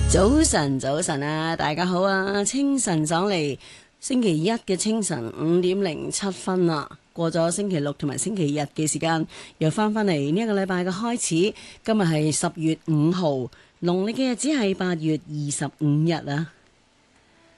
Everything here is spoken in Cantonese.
早晨，早晨啊，大家好啊！清晨爽利，星期一嘅清晨5:07啦，過咗星期六同埋星期日嘅時間，又翻返嚟呢一個禮拜嘅開始。今日係10月5號，農曆嘅日子係8月25日啊！